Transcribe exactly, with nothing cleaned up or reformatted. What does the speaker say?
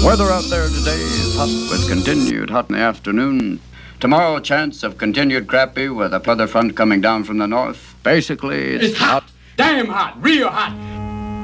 Weather out there today is hot with continued hot in the afternoon. Tomorrow, chance of continued crappy with a weather front coming down from the north. Basically, it's, it's hot. hot. Damn hot. Real hot.